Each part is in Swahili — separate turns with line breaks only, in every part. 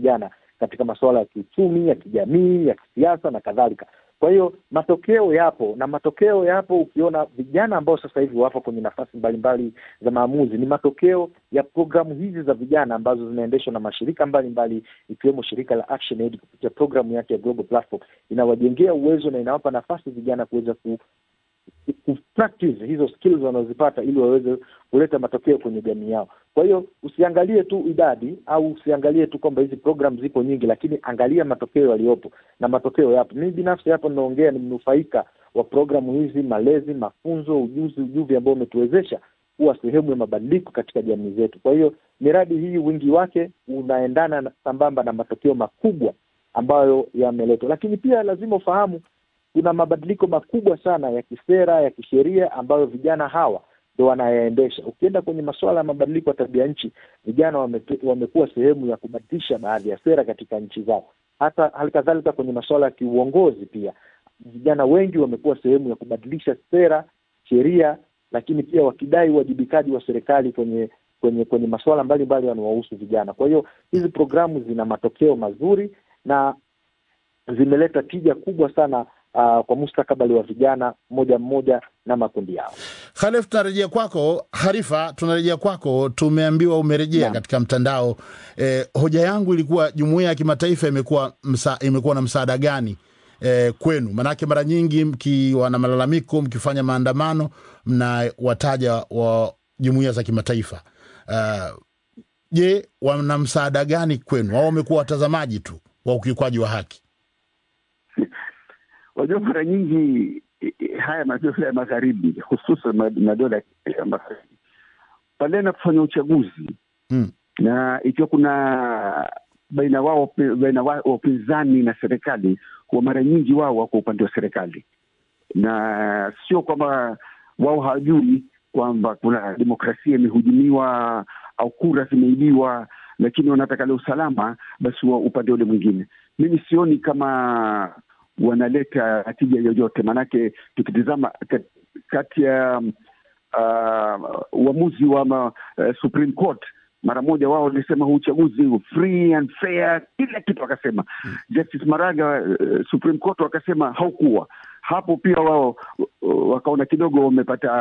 vijana katika masuala ya kiuchumi, ya kijamii, ya kisiasa na kadhalika. Kwa hiyo matokeo yapo, na matokeo yapo ukiona vijana ambao sasa hivi wapo kwenye nafasi mbalimbali za maamuzi ni matokeo ya programu hizi za vijana ambazo zinaendeshwa na mashirika mbalimbali ikiwemo shirika la ActionAid kupitia programu yake ya Global Platform. Inawajengea uwezo na inawapa nafasi vijana kuweza practice hizo skills wanazopata ili waweze kuleta matokeo kwenye jamii yao. Kwa hiyo usiangalie tu idadi au usiangalie tu kwamba hizi program zipo nyingi, lakini angalia matokeo yaliyopo, na matokeo yapo. Mimi binafsi hapo ninaongea ni mnufaika wa programu hizi, malezi, mafunzo, ujuzi ambao umetuwezesha kuwa sehemu ya mabadiliko katika jamii zetu. Kwa hiyo miradi hii wingi wake unaendana sambamba na matokeo makubwa ambayo yameletwa. Lakini pia lazima ufahamu kuna mabadiliko makubwa sana ya kisera, ya kisheria ambayo vijana hawa ndio wanayaendesha. Ukienda kwenye masuala ya mabadiliko ya tabia nchi, vijana wamekuwa sehemu ya kubadilisha baadhi ya sera katika nchi zao. Hata halikadhalika kwenye masuala ya kiuongozi pia, vijana wengi wamekuwa sehemu ya kubadilisha sera, sheria, lakini pia wakidai uwajibikaji wa serikali kwenye masuala mbalimbali yanayohusu vijana. Kwa hiyo hizi programu zina matokeo mazuri na zimeleta tija kubwa sana kwa mustakabali wa vijana mmoja na makundi yao.
Khalif, tunarejea kwako. Harifa, tunarejea kwako. Tumeambiwa umerejea katika mtandao. Hoja yangu ilikuwa jumuiya ya kimataifa imekuwa na msaada gani kwenu? Manake mara nyingi mkiwa na malalamiko, mkifanya maandamano, mna wataja wa jumuiya za kimataifa. Je, wana msaada gani kwenu? Wao wamekuwa watazamaji tu wa ukiukwaji wa haki?
Wajua, mara nyingi haya madola ya magharibi, hususan madola ya magharibi, pale na kufanya uchaguzi na ikiwa kuna baina wao upinzani na serikali, kwa mara nyingi wao wako upande wa serikali, na sio kwamba wao hawajui kwamba kuna demokrasia imehujumiwa au kura zimeibiwa, lakini wanataka ile usalama basi wa upande ule mwingine. Mimi sioni kama wanaleta natija yoyote, manake tukitizama kati ya uamuzi wa Supreme Court, mara moja wao walisema uchaguzi free and fair, kila kitu wakasema. Justice Maraga, Supreme Court, wakasema haukuwa hapo. Pia wao wakaona kidogo wamepata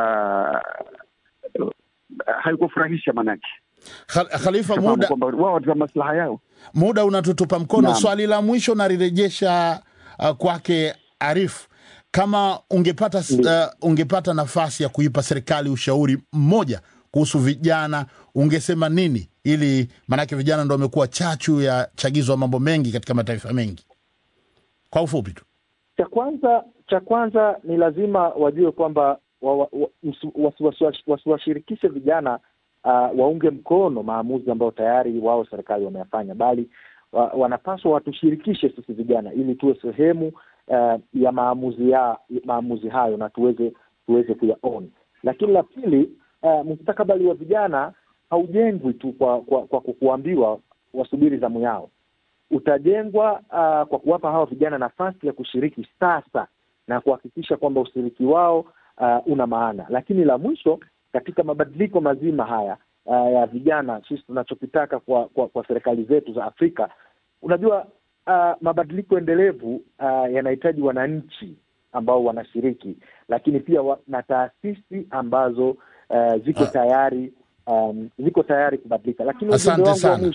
haikufurahisha, manake
Khalifa,
wao kwa maslaha yao.
Muda unatutupa mkono. Swali la mwisho nalirejesha kwake Arif. Kama ungepata nafasi ya kuipa serikali ushauri mmoja kuhusu vijana, ungesema nini? Ili manake vijana ndio wamekuwa chachu ya chagizo wa mambo mengi katika mataifa mengi. Kwa ufupi tu.
Cha kwanza ni lazima wajue kwamba wasiwashirikishe vijana waunge mkono maamuzi ambayo tayari wao serikali wameyafanya, bali wanapaswa watushirikishe sisi vijana ili tuwe sehemu ya maamuzi hayo na tuweze kuyaona. Lakini la pili, mustakabali wa vijana haujengwi tu kwa kuambiwa wasubiri zamu yao. Utajengwa kwa kuwapa hawa vijana nafasi ya kushiriki sasa na kuhakikisha kwamba ushiriki wao una maana. Lakini la mwisho, katika mabadiliko mazima haya ya vijana, sisi tunachokitaka kwa serikali zetu za Afrika, unajua mabadiliko endelevu yanahitaji wananchi ambao wanashiriki, lakini pia na taasisi ambazo ziko tayari kubadilika. Lakini
asante sana.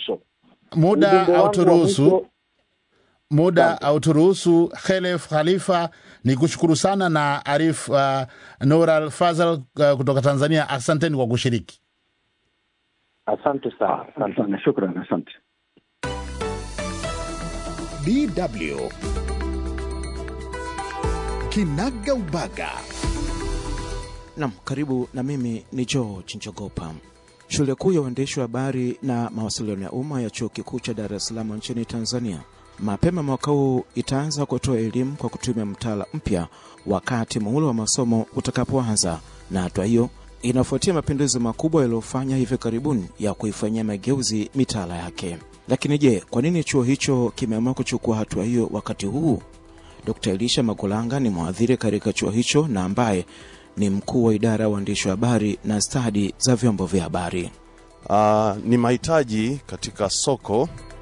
Muda autoruhusu. Khalif Khalifa, ni kushukuru sana, na Arif Nur Fazal kutoka Tanzania, asanteni kwa kushiriki.
Asante sana.
Shukrani, asante.
DW Kinaga Ubaga.
Naam, karibu na mimi ni George Njogopa. Shule kuu ya uandishi wa habari na mawasiliano ya umma ya Chuo Kikuu cha Dar es Salaam nchini Tanzania mapema mwaka huu itaanza kutoa elimu kwa kutumia mtaala mpya wakati muhula wa masomo utakapoanza, na hatua hiyo inafuatia mapinduzi makubwa yaliyofanya hivi karibuni ya kuifanyia mageuzi mitaala yake. Lakini je, kwa nini chuo hicho kimeamua kuchukua hatua hiyo wakati huu? Dr. Elisha Magolanga ni mhadhiri katika chuo hicho na ambaye ni mkuu wa idara ya uandishi wa habari na stadi za vyombo vya habari.
Ni mahitaji katika soko